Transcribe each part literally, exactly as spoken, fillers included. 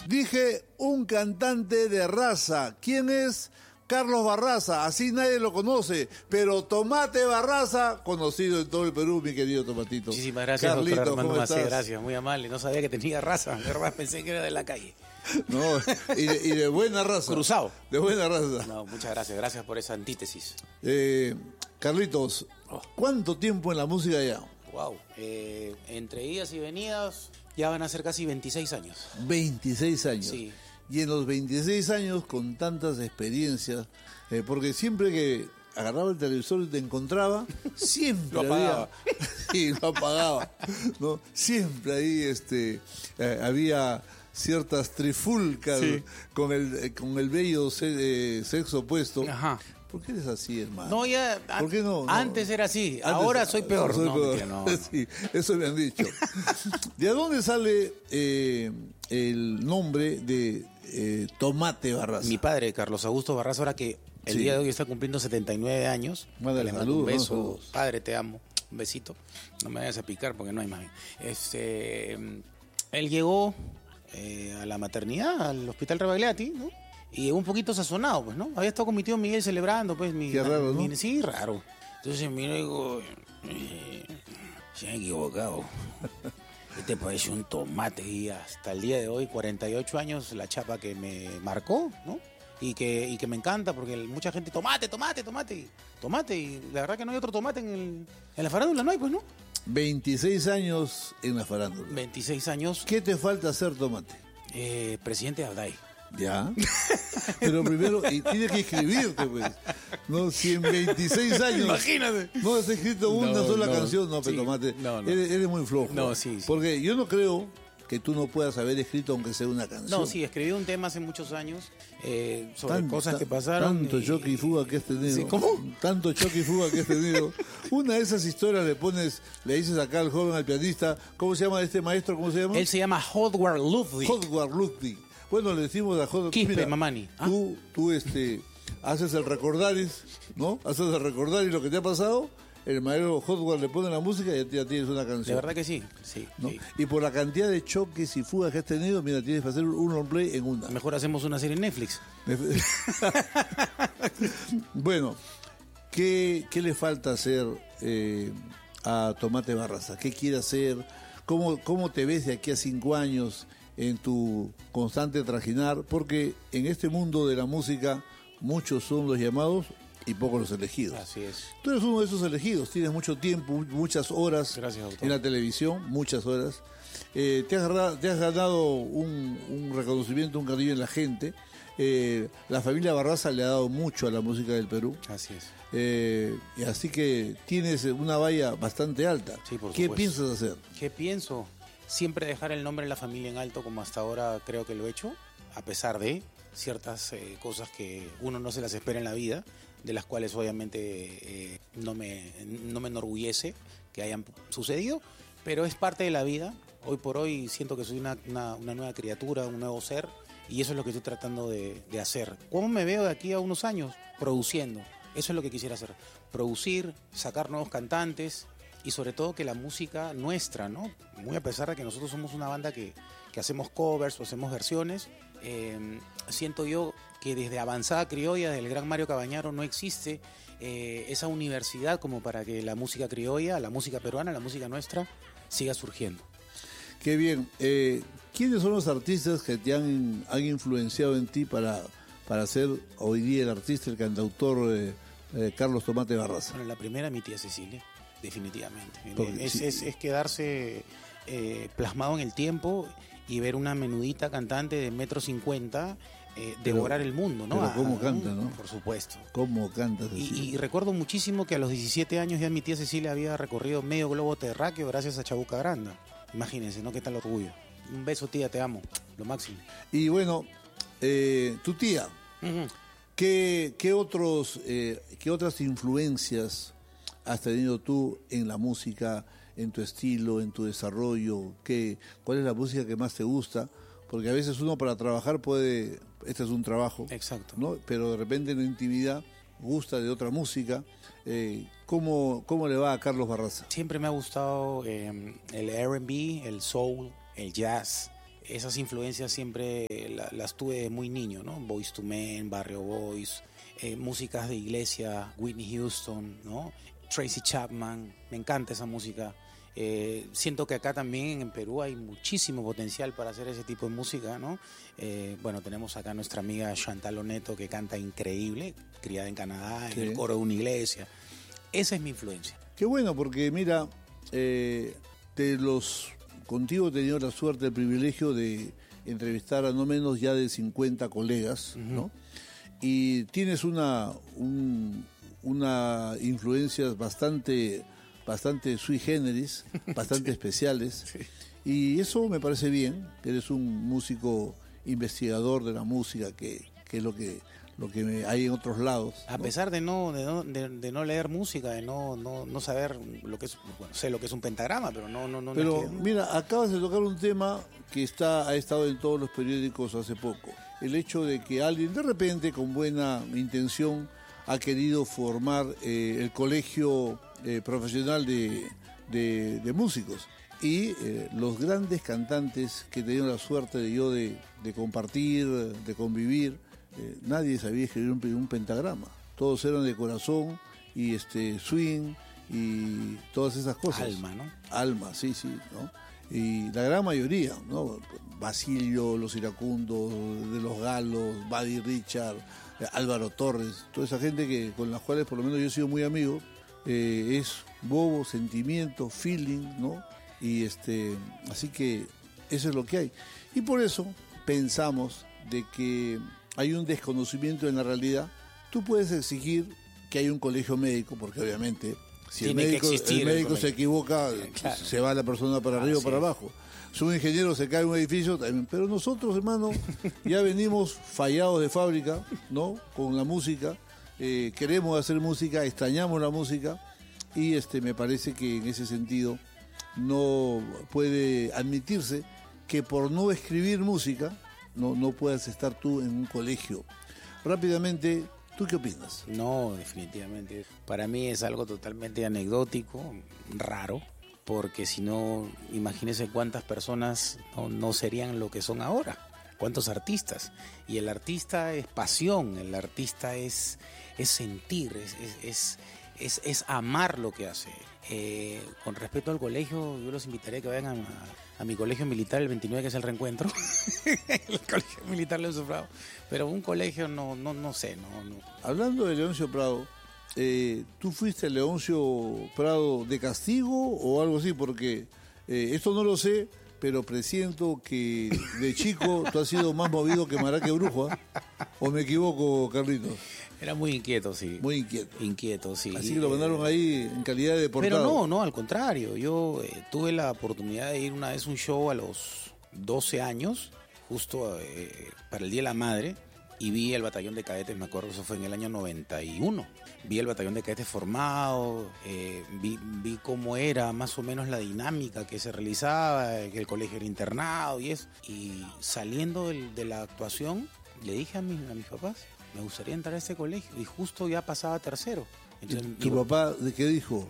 Dije un cantante de raza. ¿Quién es? Carlos Barraza, así nadie lo conoce, pero Tomate Barraza, conocido en todo el Perú, mi querido Tomatito. Muchísimas gracias, Carlito, doctor Armando ¿cómo Macé, estás? gracias, muy amable. No sabía que tenía raza, de verdad pensé que era de la calle. No, y de, y de buena raza. Cruzado. De buena raza. No, muchas gracias, gracias por esa antítesis. Eh, Carlitos, ¿cuánto tiempo en la música ya? Wow, eh, entre idas y venidas ya van a ser casi veintiséis años. veintiséis años. Sí. Y en los veintiséis años, con tantas experiencias, eh, porque siempre que agarraba el televisor y te encontraba, siempre Lo apagaba. había... Sí, lo apagaba. ¿No? Siempre ahí este, eh, había ciertas trifulcas Sí. con el eh, con el bello se- eh, sexo opuesto. Ajá. ¿Por qué eres así, hermano? No, ya. ¿Por qué no? No. Antes era así, Antes- ahora soy peor. soy no, peor. mentira, no, no. Sí, eso me han dicho. ¿De dónde sale eh, el nombre de eh, Tomate Barraza? Mi padre, Carlos Augusto Barraza, ahora que el Sí. día de hoy está cumpliendo setenta y nueve años. Mándale Le mando saludos, un ¿no? beso. Saludos. Padre, te amo. Un besito. No me vayas a picar porque no hay más. Este, él llegó eh, a la maternidad, al hospital Rebagliati, ¿no? Y un poquito sazonado, pues, ¿no? Había estado con mi tío Miguel celebrando, pues, mi... Qué raro, ¿no? mi- sí, raro. Entonces miro y digo, eh, se han equivocado. Este parece un tomate. Y hasta el día de hoy, cuarenta y ocho años, la chapa que me marcó, ¿no? Y que, y que me encanta, porque mucha gente, tomate, tomate, tomate, tomate. Y la verdad que no hay otro tomate en, el, en la farándula, no hay, pues, ¿no? veintiséis años en la farándula. veintiséis años, ¿Qué te falta hacer, Tomate? eh, presidente de Abday. Ya. Pero primero, y tienes que escribirte, pues. No, si en veintiséis años. Imagínate. No has escrito una No, sola no. canción, no, pero Sí. Tomate. No, no. Eres, eres muy flojo. No, sí, sí. Porque yo no creo que tú no puedas haber escrito aunque sea una canción. No, sí, escribí un tema hace muchos años eh, sobre Tan- cosas ta- que pasaron. Tanto y- choque y fuga que has tenido. Sí, ¿cómo? Tanto choque y fuga que has tenido. Una de esas historias le pones, le dices acá al joven, al pianista, ¿cómo se llama este maestro? ¿Cómo se llama? Él se llama Howard Ludwig. Howard Ludwig. Bueno, le decimos a Howard. Quispe, mira, Mamani. ¿Ah? Tú, tú este, haces el recordaris, ¿no? Haces el recordaris lo que te ha pasado. El maestro Howard le pone la música y ya tienes una canción. De verdad que sí, sí, ¿no? sí. Y por la cantidad de choques y fugas que has tenido, mira, tienes que hacer un long play en una. Mejor hacemos una serie en Netflix. Bueno, ¿qué, qué le falta hacer eh, a Tomate Barraza? ¿Qué quiere hacer? ¿Cómo, ¿Cómo te ves de aquí a cinco años en tu constante trajinar? Porque en este mundo de la música muchos son los llamados y pocos los elegidos. Así es. Tú eres uno de esos elegidos, tienes mucho tiempo, muchas horas Gracias, doctor. en la televisión, muchas horas. Eh, te, has, ganado- te has ganado un, un reconocimiento, un cariño en la gente. Eh, la familia Barraza le ha dado mucho a la música del Perú. Así es. Eh, y así que tienes una valla bastante alta. Sí, por ¿Qué supuesto. piensas hacer? ¿Qué pienso? Siempre dejar el nombre de la familia en alto, como hasta ahora creo que lo he hecho, a pesar de ciertas eh, cosas que uno no se las espera en la vida, de las cuales obviamente eh, no, me, no me enorgullece que hayan sucedido, pero es parte de la vida. Hoy por hoy siento que soy una, una, una nueva criatura, un nuevo ser, y eso es lo que estoy tratando de, de hacer. ¿Cómo me veo de aquí a unos años? Produciendo. Eso es lo que quisiera hacer. Producir, sacar nuevos cantantes y sobre todo que la música nuestra, ¿no? Muy a pesar de que nosotros somos una banda que, que hacemos covers o hacemos versiones, eh, siento yo que desde Avanzada Criolla, del gran Mario Cabañaro, no existe eh, esa universidad como para que la música criolla, la música peruana, la música nuestra, siga surgiendo. Qué bien. Eh, ¿Quiénes son los artistas que te han, han influenciado en ti para, para ser hoy día el artista, el cantautor eh, eh, Carlos Tomate Barraza? Bueno, la primera, mi tía Cecilia, definitivamente. Porque es, sí. es, es quedarse eh, plasmado en el tiempo y ver una menudita cantante de metro cincuenta eh, Pero- devorar el mundo, ¿no? pero cómo Ah, canta, ¿no? Por supuesto. ¿Cómo cantas Y, así? y recuerdo muchísimo que a los diecisiete años ya mi tía Cecilia había recorrido medio globo terráqueo gracias a Chabuca Granda. Imagínense, ¿no? ¿Qué tal orgullo? Un beso, tía, te amo. Lo máximo. Y bueno, eh, tu tía, Ujú. ¿qué, qué, otros, eh, ¿qué otras influencias has tenido tú en la música, en tu estilo, en tu desarrollo? ¿Qué, ¿Cuál es la música que más te gusta? Porque a veces uno para trabajar puede, este es un trabajo, Exacto. ¿no? Pero de repente en la intimidad gusta de otra música. Eh, ¿cómo, ¿Cómo le va a Carlos Barraza? Siempre me ha gustado eh, el R and B, el soul, el jazz, esas influencias siempre la, las tuve de muy niño, ¿no? Boyz two Men, Barrio Boys, eh, músicas de iglesia, Whitney Houston, ¿no? Tracy Chapman, me encanta esa música. Eh, siento que acá también en Perú hay muchísimo potencial para hacer ese tipo de música, ¿no? Eh, bueno, tenemos acá a nuestra amiga Chantal Oneto, que canta increíble, criada en Canadá, en sí. el coro de una iglesia. Esa es mi influencia. Qué bueno, porque mira, eh, de los contigo he tenido la suerte, el privilegio de entrevistar a no menos ya de cincuenta colegas, uh-huh. ¿no? Y tienes una, un, una influencias bastante... bastante sui generis, bastante sí. especiales, sí. y eso me parece bien, que eres un músico investigador de la música, que, que es lo que lo que hay en otros lados. A ¿no? pesar de no de no, de, de no leer música, de no, no no saber lo que es, bueno, sé lo que es un pentagrama, pero no no no. Pero no es que, mira, acabas de tocar un tema que está ha estado en todos los periódicos hace poco, el hecho de que alguien de repente con buena intención ha querido formar eh, el colegio eh, profesional de, de, de músicos. Y eh, los grandes cantantes que he tenido la suerte de yo de, de compartir, de convivir, eh, nadie sabía escribir un, un pentagrama. Todos eran de corazón y este swing y todas esas cosas. Alma, ¿no? Alma, sí, sí, ¿no? Y la gran mayoría, ¿no? Basilio, los iracundos, de los Galos, Buddy Richard, Álvaro Torres, toda esa gente que con las cuales por lo menos yo he sido muy amigo, eh, es bobo, sentimiento, feeling, ¿no? Y este, así que eso es lo que hay. Y por eso pensamos de que hay un desconocimiento en la realidad. Tú puedes exigir que haya un colegio médico, porque obviamente si el médico, el médico se equivoca, claro. se va la persona para arriba o para abajo. Si un ingeniero se cae en un edificio, también. Pero nosotros, hermano, ya venimos fallados de fábrica, ¿no? Con la música, eh, queremos hacer música, extrañamos la música, y este me parece que en ese sentido no puede admitirse que por no escribir música no, no puedas estar tú en un colegio. Rápidamente, ¿tú qué opinas? No, definitivamente. Para mí es algo totalmente anecdótico, raro. Porque si no, imagínense cuántas personas no, no serían lo que son ahora, cuántos artistas. Y el artista es pasión, el artista es, es sentir, es, es, es, es amar lo que hace. Eh, con respecto al colegio, yo los invitaría a que vayan a, a mi colegio militar el veintinueve, que es el reencuentro. El colegio militar Leoncio Prado. Pero un colegio no, no, no sé. No, no. Hablando de Leoncio Prado, Eh, ¿tú fuiste Leoncio Prado de castigo o algo así? Porque eh, esto no lo sé, pero presiento que de chico tú has sido más movido que Maraque Brujo, ¿eh? ¿O me equivoco, Carlitos? Era muy inquieto, sí. Muy inquieto. Inquieto, sí. Así que lo mandaron ahí en calidad de deportado. Pero no, no, al contrario. Yo eh, tuve la oportunidad de ir una vez a un show a los doce años, justo eh, para el Día de la Madre, y vi el batallón de cadetes, me acuerdo que eso fue en el año noventa y uno. Vi el batallón de cadetes formado, eh, vi, vi cómo era más o menos la dinámica que se realizaba, que el colegio era internado y eso. Y saliendo del, de la actuación, le dije a, mi, a mis papás, me gustaría entrar a este colegio. Y justo ya pasaba tercero. Entonces, ¿Tu digo, papá de qué dijo?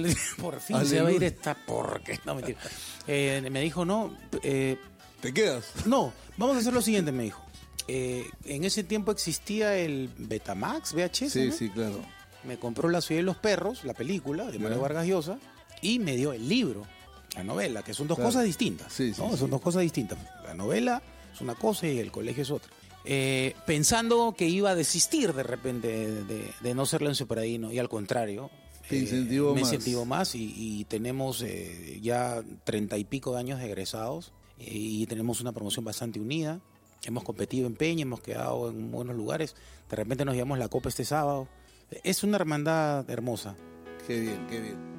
Por fin Aleluya. Se va a ir esta porque no, mentira. Eh, me dijo, no. Eh, ¿Te quedas? No, vamos a hacer lo siguiente, me dijo. Eh, en ese tiempo existía el Betamax, V H S, Sí, ¿no? sí, claro. Me compró La ciudad de los perros, la película de Mario Vargas Llosa, y me dio el libro, la novela, que son dos claro. cosas distintas. Sí, sí, ¿no? sí. Son dos cosas distintas. La novela es una cosa y el colegio es otra. Eh, pensando que iba a desistir de repente de, de, de no ser Leoncio Pradino, y al contrario, Te incentivó eh, me más. incentivó más y, y tenemos eh, ya treinta y pico de años de egresados eh, y tenemos una promoción bastante unida. Hemos competido en Peña, hemos quedado en buenos lugares. De repente nos llevamos la copa este sábado. Es una hermandad hermosa. Qué bien, qué bien.